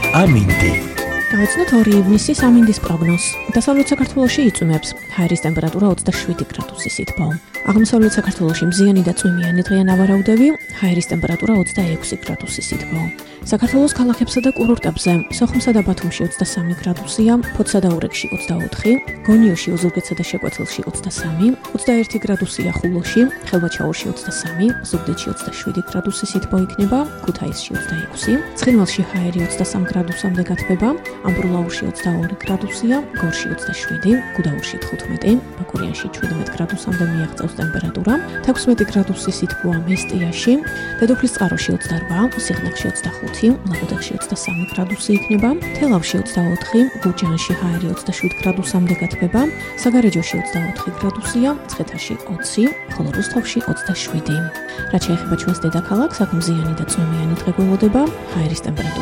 ამინდი. Გავაცნოთ 2 ივნისის ამინდის პროგნოზს. დასავლეთ საქართველოში იწვიმებს. ჰაერის ტემპერატურა 27 გრადუსი სითბო. აღმოსავლეთ საქართველოში მზიანი და წვიმიანი დღეა ნავარაუდები, ჰაერის ტემპერატურა 26 გრადუსი სითბო. საქართველოს ქალაქებსა და კურორტებზე სოხუმსა და ბათუმში 23 გრადუსია, ფოთსა და ურეკში 24, გონიოში, ოზურგეთსა და შეკვეთილში 23, 21 გრადუსია ხულოში, ხელვაჩაურში 23, ზუგდიდში 27 გრადუსი სითბო იქნება, ქუთაისში 26, ცხინვალში ჰაერი 23 გრადუსამდე გათბება, ამბროლაურში 22 გრადუსია, გორში 27, გუდაურში 15, ბაკურიანში 17 გრადუსამდე მიაღწევს ტემპერატურა, 16 გრადუსი სითბოა მესტიაში, დედოფლისწყაროში 28, სიღნაღში 25, ლაგოდეხში 23 გრადუსი იქნება, თელავში 24, გურჯაანში ჰაერი 27 გრადუსამდე გათბება, საგარეჯოში 24 გრადუსია, მცხეთაში 20, ხოლო რუსთავში 27. რაც შეეხება ჩვენს დედაქალაქს, აქ მზიანი და წვიმიანი დღე გველოდება, ჰაერის ტემპერატურა